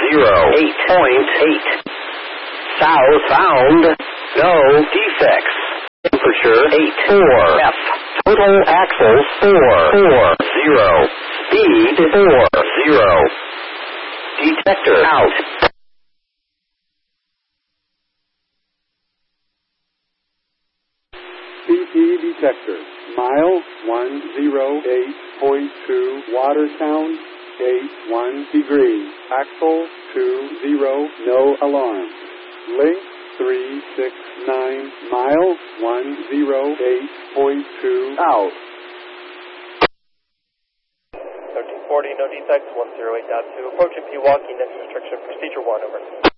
8.8. South found. No defects. Temperature 8. F. Total axles 4. 0. Speed 4. Detector out. CP detector. Mile 108.2. Water sound 81 degrees. Axle 20. No alarm. Link 369. Mile 108.2. Out. 1340, no defects, 108.2. Approaching Pewaukee, next restriction, procedure 1, over.